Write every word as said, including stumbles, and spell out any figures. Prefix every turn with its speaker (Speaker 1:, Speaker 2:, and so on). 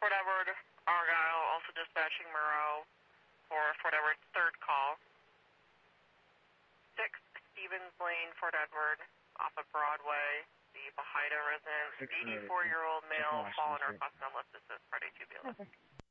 Speaker 1: Fort Edward, Argyle, also dispatching Moreau for Fort Edward's third call. six Stevens Lane, Fort Edward, off of Broadway. The Bahida resident, eighty-four-year-old male, fallen or customer unless this is Friday two B L S.